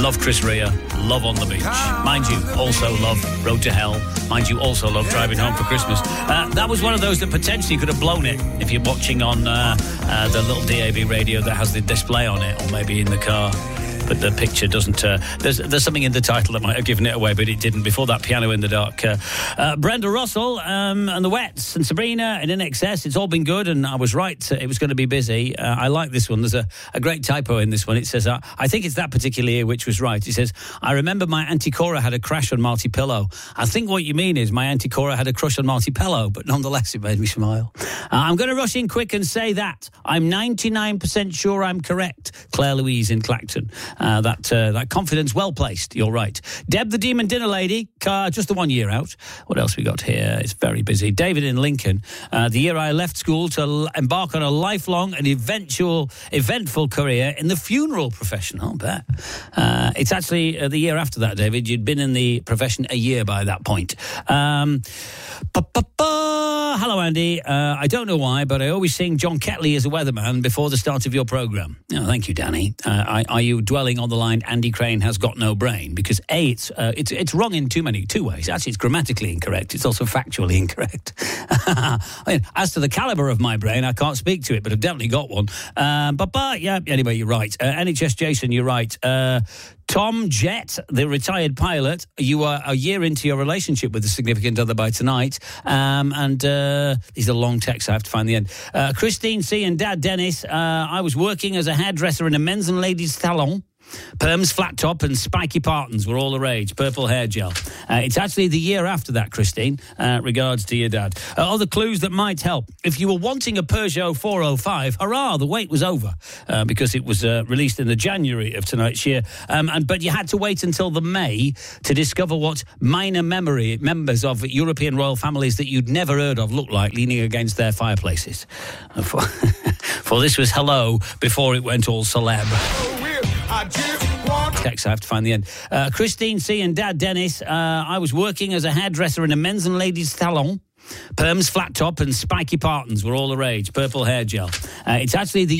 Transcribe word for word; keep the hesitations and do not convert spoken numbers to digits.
Love Chris Rea, love On the Beach. Mind you, also love Road to Hell. Mind you, also love Driving Home for Christmas. Uh, that was one of those that potentially could have blown it if you're watching on uh, uh, the little D A B radio that has the display on it, or maybe in the car. But the picture doesn't... Uh, there's there's something in the title that might have given it away, but it didn't. Before that, Piano in the Dark. Uh, uh, Brenda Russell um, and the Wets and Sabrina and I N X S. It's all been good, and I was right. It was going to be busy. Uh, I like this one. There's a, a great typo in this one. It says, uh, I think it's that particular year which was right. It says, I remember my Auntie Cora had a crash on Marty Pillow. I think what you mean is my Auntie Cora had a crush on Marty Pillow, but nonetheless, it made me smile. Uh, I'm going to rush in quick and say that. I'm ninety-nine percent sure I'm correct. Claire Louise in Clacton. Uh, that... Uh, That confidence, well placed. You're right. Deb, the Demon Dinner Lady, car just the one year out. What else we got here? It's very busy. David in Lincoln. Uh, the year I left school to l- embark on a lifelong and eventual, eventful career in the funeral profession. I'll bet. Uh, it's actually uh, the year after that, David. You'd been in the profession a year by that point. Um, Hello, Andy. Uh, I don't know why, but I always sing John Ketley as a weatherman before the start of your programme. Oh, thank you, Danny. Uh, are you dwelling on the line, Andy Crane has got no brain? Because A, it's uh, it's it's wrong in too many, two ways. Actually, it's grammatically incorrect. It's also factually incorrect. I mean, as to the calibre of my brain, I can't speak to it, but I've definitely got one. Um, but, but, yeah, anyway, you're right. Uh, N H S Jason, you're right. Uh, Tom Jett, the retired pilot, you are a year into your relationship with a significant other by tonight. Um, and uh, these are long texts, I have to find the end. Uh, Christine C. and Dad Dennis, uh, I was working as a hairdresser in a men's and ladies' salon. Perms, flat top and spiky partons were all the rage. Purple hair gel. Uh, it's actually the year after that, Christine. Uh, regards to your dad. Uh, other clues that might help. If you were wanting a Peugeot four oh five, hurrah, the wait was over. Uh, because it was uh, released in the January of tonight's year. Um, and But you had to wait until the May to discover what minor memory members of European royal families that you'd never heard of looked like leaning against their fireplaces. Uh, for, for this was hello before it went all celeb. I just want... Text, I have to find the end. Uh, Christine C. and Dad Dennis, uh, I was working as a hairdresser in a men's and ladies' salon. Perms, flat top and spiky partons were all the rage. Purple hair gel. Uh, it's actually the